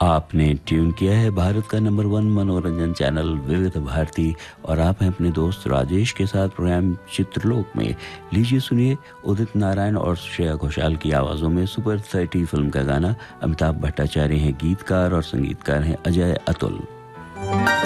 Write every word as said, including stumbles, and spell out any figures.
आपने ट्यून किया है भारत का नंबर वन मनोरंजन चैनल विविध भारती और आप हैं अपने दोस्त राजेश के साथ प्रोग्राम चित्रलोक में। लीजिए सुनिए उदित नारायण और श्रेया घोषाल की आवाज़ों में सुपर थर्टी फिल्म का गाना। अमिताभ भट्टाचार्य हैं गीतकार और संगीतकार हैं अजय अतुल।